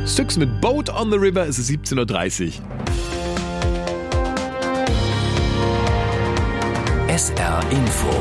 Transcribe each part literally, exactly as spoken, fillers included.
Styx mit Boat on the River, es ist siebzehn Uhr dreißig. S R Info.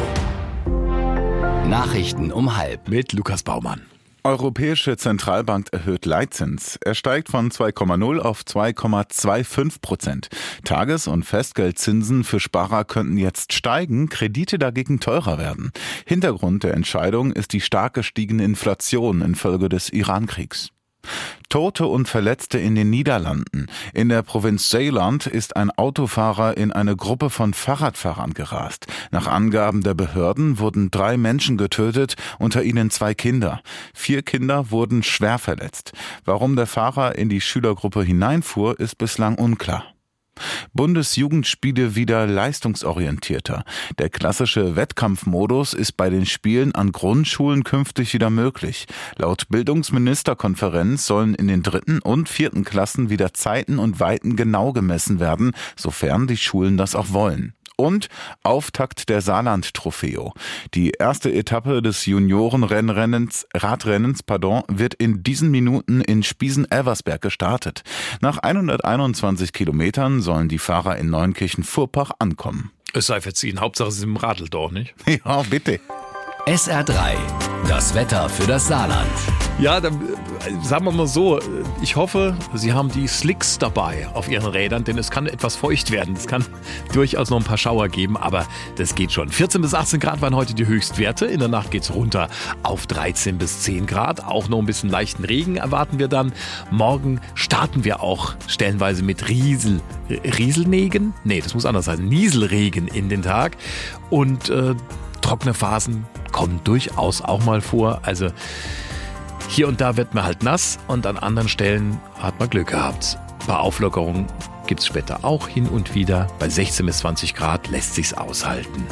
Nachrichten um halb. Mit Lukas Baumann. Europäische Zentralbank erhöht Leitzins. Er steigt von zwei Komma null auf zwei Komma fünfundzwanzig Prozent. Tages- und Festgeldzinsen für Sparer könnten jetzt steigen, Kredite dagegen teurer werden. Hintergrund der Entscheidung ist die stark gestiegene Inflation infolge des Iran-Kriegs. Tote und Verletzte in den Niederlanden. In der Provinz Zeeland ist ein Autofahrer in eine Gruppe von Fahrradfahrern gerast. Nach Angaben der Behörden wurden drei Menschen getötet, unter ihnen zwei Kinder. Vier Kinder wurden schwer verletzt. Warum der Fahrer in die Schülergruppe hineinfuhr, ist bislang unklar. Bundesjugendspiele wieder leistungsorientierter. Der klassische Wettkampfmodus ist bei den Spielen an Grundschulen künftig wieder möglich. Laut Bildungsministerkonferenz sollen in den dritten und vierten Klassen wieder Zeiten und Weiten genau gemessen werden, sofern die Schulen das auch wollen. Und Auftakt der Saarland-Trofeo. Die erste Etappe des Juniorenrennrennens, Radrennens, pardon, wird in diesen Minuten in Spiesen-Elversberg gestartet. Nach hunderteinundzwanzig Kilometern sollen die Fahrer in Neunkirchen-Vorpach ankommen. Es sei verziehen, Hauptsache es ist im Radl doch, nicht? Ja, bitte. S R drei. Das Wetter für das Saarland. Ja, dann äh, sagen wir mal so, ich hoffe, Sie haben die Slicks dabei auf Ihren Rädern, denn es kann etwas feucht werden. Es kann durchaus noch ein paar Schauer geben, aber das geht schon. vierzehn bis achtzehn Grad waren heute die Höchstwerte. In der Nacht geht's runter auf dreizehn bis zehn Grad. Auch noch ein bisschen leichten Regen erwarten wir dann. Morgen starten wir auch stellenweise mit Riesel, Rieselnegen? Nee, das muss anders sein. Nieselregen in den Tag. Und äh, trockene Phasen kommen durchaus auch mal vor. Also hier und da wird man halt nass und an anderen Stellen hat man Glück gehabt. Ein paar Auflockerungen gibt es später auch hin und wieder. Bei sechzehn bis zwanzig Grad lässt sich's aushalten.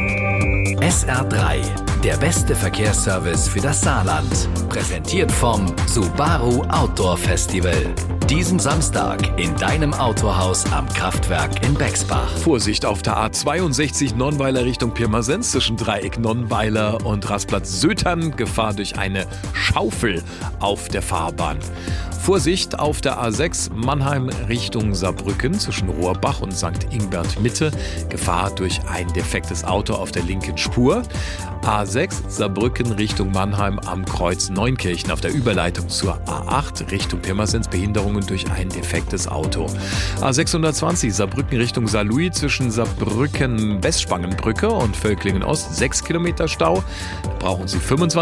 S R drei. Der beste Verkehrsservice für das Saarland. Präsentiert vom Subaru Outdoor Festival. Diesen Samstag in deinem Autohaus am Kraftwerk in Bexbach. Vorsicht auf der A zweiundsechzig Nonnweiler Richtung Pirmasens zwischen Dreieck Nonnweiler und Rastplatz Sötern. Gefahr durch eine Schaufel auf der Fahrbahn. Vorsicht auf der A sechs Mannheim Richtung Saarbrücken zwischen Rohrbach und Sankt Ingbert Mitte. Gefahr durch ein defektes Auto auf der linken Spur. A sechs Saarbrücken Richtung Mannheim am Kreuz Neunkirchen auf der Überleitung zur A acht Richtung Pirmasens. Behinderungen durch ein defektes Auto. A sechshundertzwanzig Saarbrücken Richtung Saarlouis zwischen Saarbrücken Westspangenbrücke und Völklingen Ost. sechs Kilometer Stau. Da brauchen Sie fünfundzwanzig